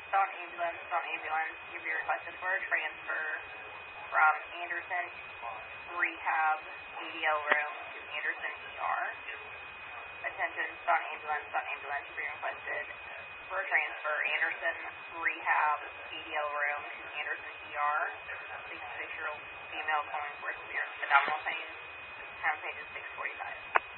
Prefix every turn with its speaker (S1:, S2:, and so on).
S1: Ambulance. You'll be requested for a transfer from Anderson Rehab ADL room to Anderson ER. Attention, Ambulance. You'll be requested for a transfer Anderson Rehab ADL room to Anderson ER. 66-year-old female calling for severe abdominal pain. Time page is 6:45.